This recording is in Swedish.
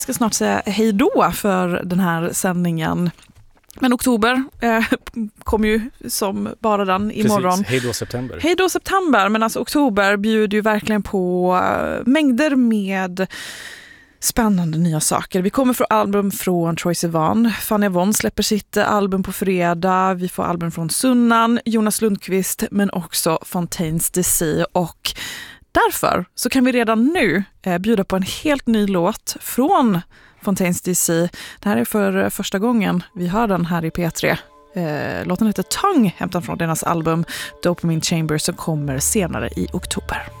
Jag ska snart säga hej då för den här sändningen. Men oktober kommer ju som bara den imorgon. Precis, hej då september. Hej då september, men alltså oktober bjuder ju verkligen på mängder med spännande nya saker. Vi kommer få album från Troye Sivan. Fanny Avon släpper sitt album på fredag. Vi får album från Sunnan, Jonas Lundqvist, men också Fontaines DC. Och därför så kan vi redan nu bjuda på en helt ny låt från Fontaines DC. Det här är för första gången vi hör den här i P3. Låten heter Tongue, hämtad från deras album Dopamine Chamber som kommer senare i oktober.